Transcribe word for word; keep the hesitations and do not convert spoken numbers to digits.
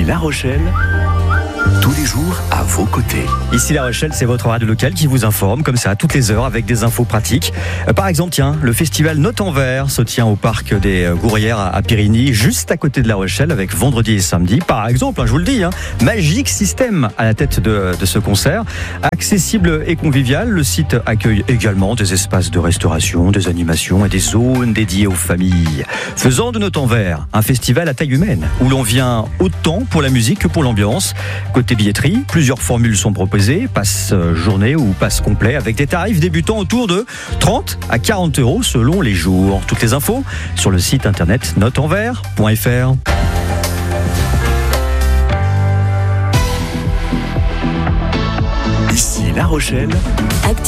La Rochelle, tous les jours à vos côtés. Ici La Rochelle, c'est votre radio locale qui vous informe comme ça à toutes les heures avec des infos pratiques. Euh, par exemple, tiens, le festival Notes en Vert se tient au parc des euh, Gourrières à, à Périgny, juste à côté de La Rochelle, avec vendredi et samedi. Par exemple, hein, je vous le dis, hein, Magic System à la tête de, de ce concert. Accessible et convivial, le site accueille également des espaces de restauration, des animations et des zones dédiées aux familles. Faisant de Notes en Vert un festival à taille humaine, où l'on vient autant pour la musique que pour l'ambiance. Côté billetterie, plusieurs formules sont proposées, passe journée ou passe complet, avec des tarifs débutant autour de trente à quarante euros selon les jours. Toutes les infos sur le site internet notes en vert point f r. Ici La Rochelle. Actu